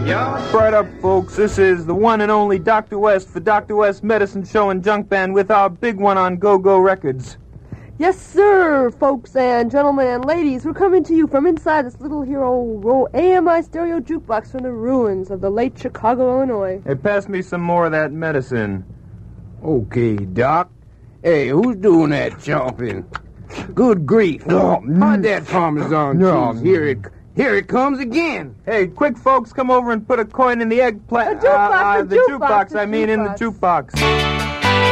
Right up, folks. This is the one and only Dr. West for Dr. West Medicine Show and Junk Band with our big one on Go-Go Records. Yes, sir, folks and gentlemen and ladies. We're coming to you from inside this little hero AMI stereo jukebox from the ruins of the late Chicago, Illinois. Hey, pass me some more of that medicine. Okay, Doc. Hey, who's doing that chomping? Good grief. How'd that Parmesan cheese? Here it comes again. Hey, quick, folks, come over and put a coin in the eggplant. The jukebox, in the jukebox.